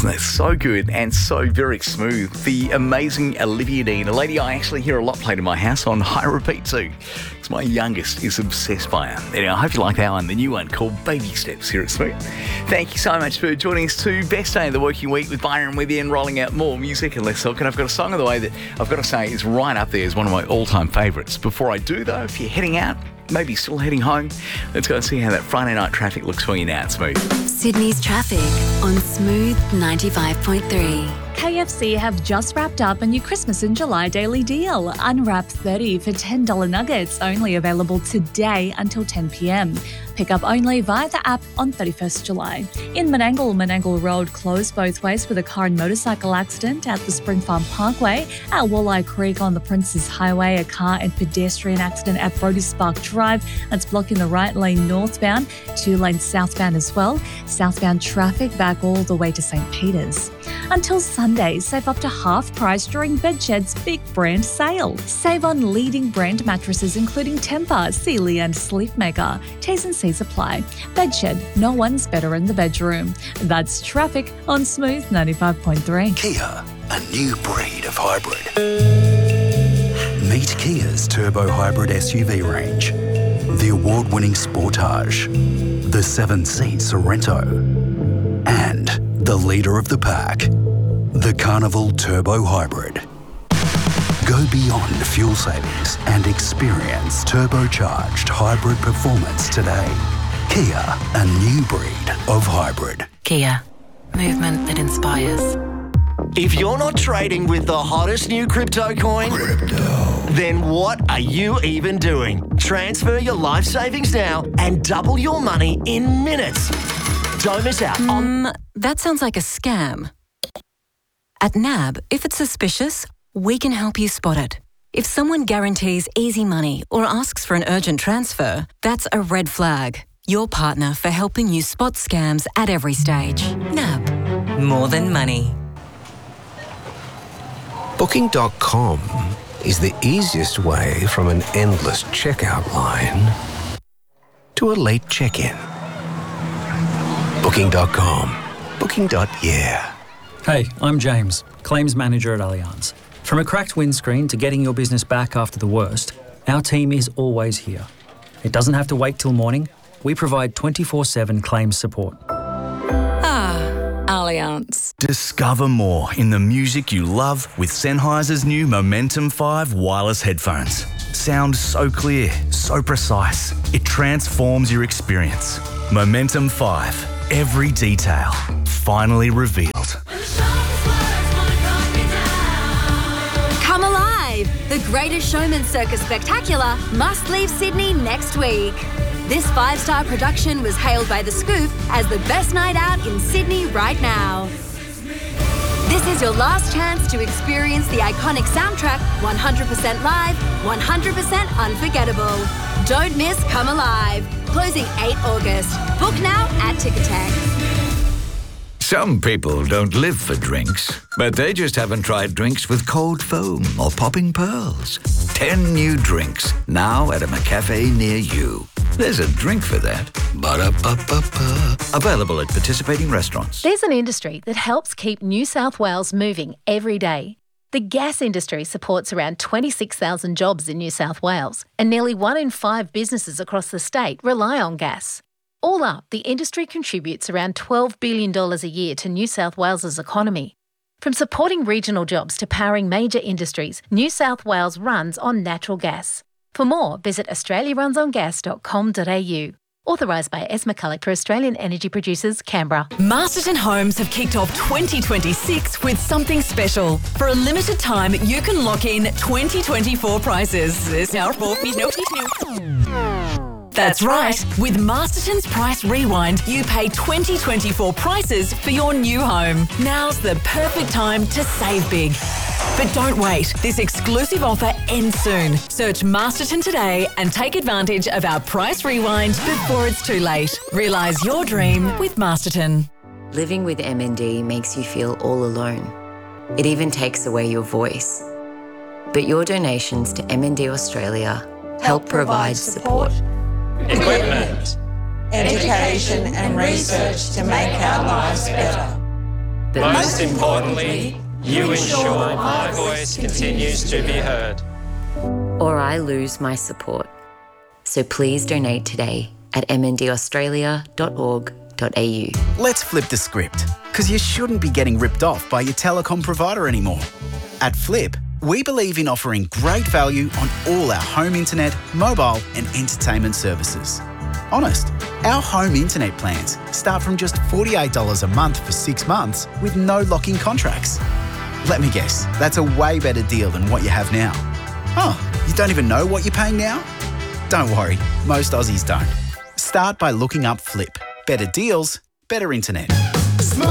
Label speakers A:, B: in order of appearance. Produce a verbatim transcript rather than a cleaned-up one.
A: isn't it? So good and so very smooth. The amazing Olivia Dean, a lady I actually hear a lot played in my house on high repeat too. Because my youngest is obsessed by her. Anyway, I hope you like that one, the new one called Baby Steps here at Smooth. Thank you so much for joining us too. Best day of the working week with Byron with you and rolling out more music and less talk. And I've got a song of the way that I've got to say is right up there as one of my all-time favourites. Before I do though, if you're heading out, maybe still heading home, let's go and see how that Friday night traffic looks for you now at Smooth.
B: Sydney's traffic on Smooth ninety-five point three.
C: K F C have just wrapped up a new Christmas in July daily deal. Unwrap thirty for ten dollars nuggets, only available today until ten p.m. Pick up only via the app on thirty-first of July. In Menangle, Menangle Road closed both ways with a car and motorcycle accident at the Spring Farm Parkway. At Walleye Creek on the Princes Highway, a car and pedestrian accident at Brodie Spark Drive. That's blocking the right lane northbound, two lanes southbound as well. Southbound traffic back all the way to Saint Peters. Until Sunday, save up to half price during Bedshed's big brand sale. Save on leading brand mattresses including Tempur, Sealy and Sleepmaker. T's and C's apply. Bedshed, no one's better in the bedroom. That's traffic on Smooth ninety-five point three.
D: Kia, a new breed of hybrid. Meet Kia's turbo hybrid S U V range. The award-winning Sportage, the seven-seat Sorento, and the leader of the pack, the Carnival Turbo Hybrid. Go beyond fuel savings and experience turbocharged hybrid performance today. Kia, a new breed of hybrid.
B: Kia, movement that inspires.
E: If you're not trading with the hottest new crypto coin,
D: Crypto.
E: then what are you even doing? Transfer your life savings now and double your money in minutes. Don't miss out on...
B: Mm, that sounds like a scam. At N A B, if it's suspicious, we can help you spot it. If someone guarantees easy money or asks for an urgent transfer, that's a red flag. Your partner for helping you spot scams at every stage. N A B. More than money.
F: Booking dot com is the easiest way from an endless checkout line to a late check-in. Booking dot com. Booking. Yeah.
G: Hey, I'm James, Claims Manager at Allianz. From a cracked windscreen to getting your business back after the worst, our team is always here. It doesn't have to wait till morning. We provide twenty-four seven claims support.
B: Ah, Allianz.
A: Discover more in the music you love with Sennheiser's new Momentum five wireless headphones. Sound so clear, so precise, it transforms your experience. Momentum five, every detail finally revealed.
H: Come alive! The Greatest Showman Circus Spectacular must leave Sydney next week. This five-star production was hailed by The Scoop as the best night out in Sydney right now. This is your last chance to experience the iconic soundtrack one hundred percent live, one hundred percent unforgettable. Don't miss Come Alive. Closing eighth of August. Book now at Ticketek.
I: Some people don't live for drinks, but they just haven't tried drinks with cold foam or popping pearls. Ten new drinks, now at a McCafe near you. There's a drink for that. Ba-da-ba-ba-ba. Available at participating restaurants.
J: There's an industry that helps keep New South Wales moving every day. The gas industry supports around twenty-six thousand jobs in New South Wales, and nearly one in five businesses across the state rely on gas. All up, the industry contributes around twelve billion dollars a year to New South Wales's economy. From supporting regional jobs to powering major industries, New South Wales runs on natural gas. For more, visit australia runs on gas dot com dot a u. Authorised by S. McCulloch for Australian Energy Producers, Canberra.
K: Masterton Homes have kicked off twenty twenty-six with something special. For a limited time, you can lock in twenty twenty-four prices. There's now four feet, no feet, no. That's right. With Masterton's Price Rewind, you pay twenty twenty-four prices for your new home. Now's the perfect time to save big. But don't wait. This exclusive offer ends soon. Search Masterton today and take advantage of our Price Rewind before it's too late. Realise your dream with Masterton.
L: Living with M N D makes you feel all alone. It even takes away your voice. But your donations to M N D Australia help, help provide support,
M: equipment, education and research to make our lives better. But most importantly, you ensure my voice continues to be heard.
L: Or I lose my support. So please donate today at m n d australia dot org dot a u.
N: Let's flip the script, because you shouldn't be getting ripped off by your telecom provider anymore. At Flip, we believe in offering great value on all our home internet, mobile and entertainment services. Honest, our home internet plans start from just forty-eight dollars a month for six months with no lock-in contracts. Let me guess, that's a way better deal than what you have now. Oh, you don't even know what you're paying now? Don't worry, most Aussies don't. Start by looking up Flip. Better deals, better internet.
O: Smooth